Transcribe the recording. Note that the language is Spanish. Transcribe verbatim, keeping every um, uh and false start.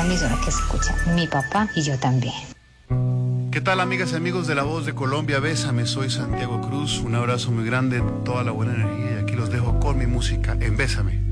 emisora que escucha mi papá y yo también. ¿Qué tal, amigas y amigos de La Voz de Colombia? Bésame, soy Santiago Cruz. Un abrazo muy grande, toda la buena energía y aquí los dejo con mi música en Bésame.